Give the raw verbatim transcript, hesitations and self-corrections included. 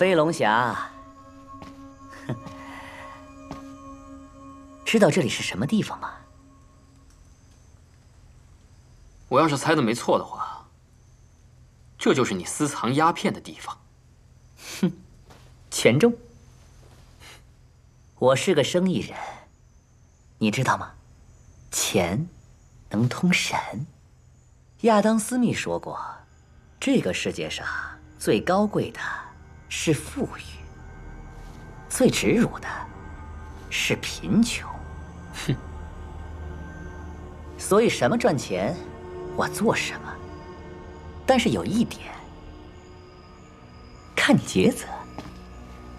飞龙侠，哼，知道这里是什么地方吗？ 我要是猜的没错的话，这就是你私藏鸦片的地方。 哼，全中。我是个生意人，你知道吗？钱能通神。亚当·斯密说过，这个世界上最高贵的是富裕，最耻辱的是贫穷。 哼。 所以什么赚钱，我做什么。但是有一点，看你抉择。